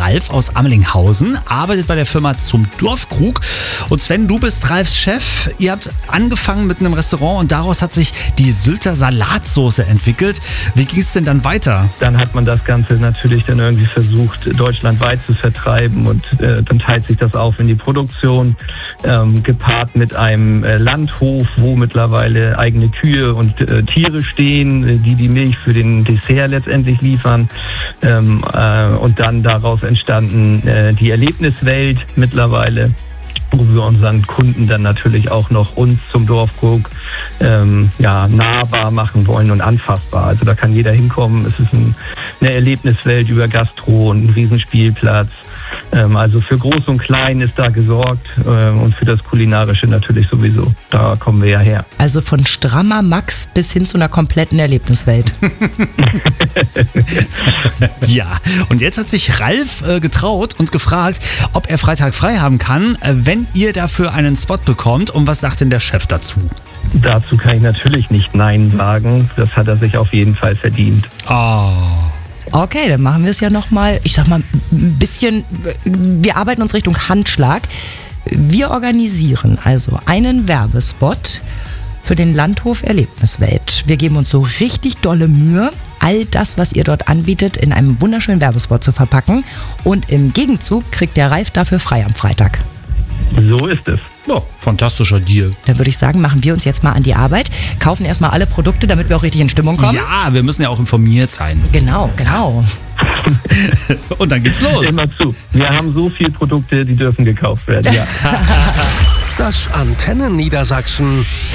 Ralf aus Amelinghausen, arbeitet bei der Firma Zum Dorfkrug. Und Sven, du bist Ralfs Chef. Ihr habt angefangen mit einem Restaurant und daraus hat sich die Sylter Salatsoße entwickelt. Wie ging es denn dann weiter? Dann hat man das Ganze natürlich dann irgendwie versucht, deutschlandweit zu vertreiben und dann teilt sich das auf in die Produktion, gepaart mit einem Landhof, wo mittlerweile eigene Kühe und Tiere stehen, die Milch für den Dessert letztendlich liefern. Und dann daraus entstanden die Erlebniswelt mittlerweile, wo wir unseren Kunden dann natürlich auch noch uns zum Dorfkrug nahbar machen wollen und anfassbar. Also da kann jeder hinkommen. Es ist eine Erlebniswelt über Gastro und ein Riesenspielplatz. Also für Groß und Klein ist da gesorgt und für das Kulinarische natürlich sowieso. Da kommen wir ja her. Also von strammer Max bis hin zu einer kompletten Erlebniswelt. Ja, und jetzt hat sich Ralf getraut und gefragt, ob er Freitag frei haben kann, wenn ihr dafür einen Spot bekommt. Und was sagt denn der Chef dazu? Dazu kann ich natürlich nicht Nein sagen. Das hat er sich auf jeden Fall verdient. Oh. Okay, dann machen wir es ja nochmal, ich sag mal, ein bisschen, wir arbeiten uns Richtung Handschlag. Wir organisieren also einen Werbespot für den Landhof Erlebniswelt. Wir geben uns so richtig dolle Mühe, all das, was ihr dort anbietet, in einem wunderschönen Werbespot zu verpacken. Und im Gegenzug kriegt der Ralf dafür frei am Freitag. So ist es. Oh, fantastischer Deal. Dann würde ich sagen, machen wir uns jetzt mal an die Arbeit, kaufen erstmal alle Produkte, damit wir auch richtig in Stimmung kommen. Ja, wir müssen ja auch informiert sein. Genau. Und dann geht's los. Immer zu. Wir haben so viele Produkte, die dürfen gekauft werden. Ja. Das Antennen Niedersachsen